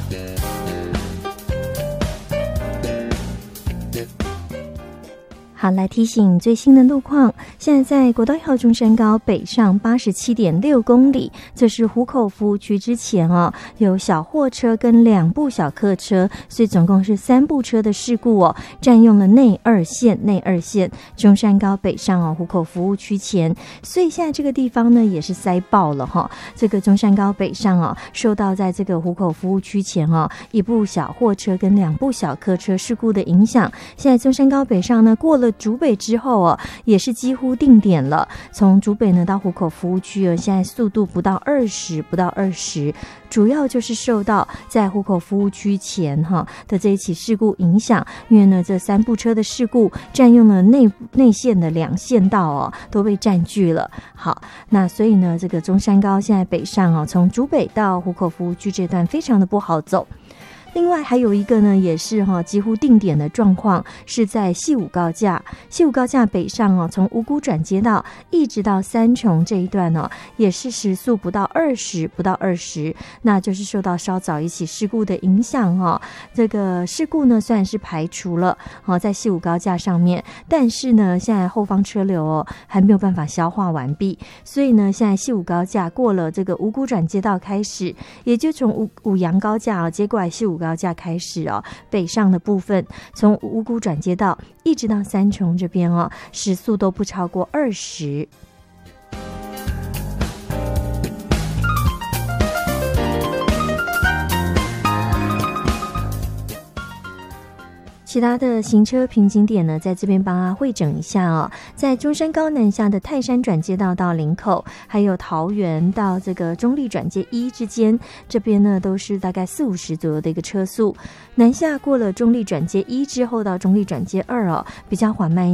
好，来提醒最新的路况。现在在国道1号中山高北上87.6公里，这是湖口服务区之前有小货车跟2部小客车，所以总共是3部车的事故占用了内二线中山高北上湖口服务区前，所以现在这个地方呢也是塞爆了这个中山高北上受到在这个湖口服务区前1部小货车跟2部小客车事故的影响，现在中山高北上呢过了竹北之后也是几乎定点了。从竹北呢到湖口服务区现在速度不到20，主要就是受到在湖口服务区前的这一起事故影响，因为呢这3部车的事故占用了内线的2线道都被占据了。好，那所以呢这个中山高现在北上从竹北到湖口服务区这段非常的不好走。另外还有一个呢也是几乎定点的状况，是在西武高架北上从五股转接道一直到三重这一段也是时速不到20，那就是受到稍早一起事故的影响这个事故呢虽然是排除了在西武高架上面，但是呢现在后方车流还没有办法消化完毕，所以呢现在西武高架过了这个五股转接道开始，也就从五杨高架接过来西武高架开始北上的部分从五股转接道一直到三重这边时速都不超过20。其他的行车瓶颈点呢，在这边帮大家汇整一下在中山高南下的泰山转接道到林口，还有桃园到这个中立转接1之间，这边呢都是大概40-50左右的一个车速。南下过了中立转接1之后到中立转接2比较缓慢